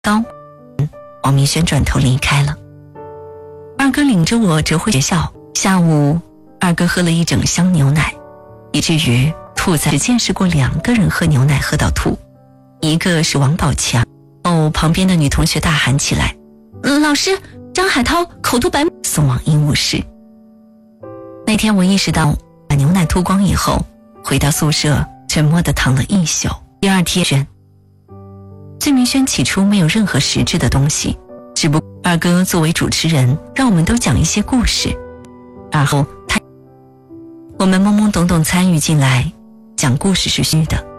高。王明轩转头离开了。二哥领着我折回学校，下午二哥喝了一整箱牛奶，以至于吐在只见识过2个人喝牛奶喝到吐，一个是王宝强。旁边的女同学大喊起来：老师，张海涛口吐白沫，送往医务室。那天我意识到把牛奶吐光以后，回到宿舍沉默地躺了一宿。第二天，醉明轩起初没有任何实质的东西，只不过二哥作为主持人，让我们都讲一些故事，然后我们懵懵懂懂参与进来，讲故事是虚的。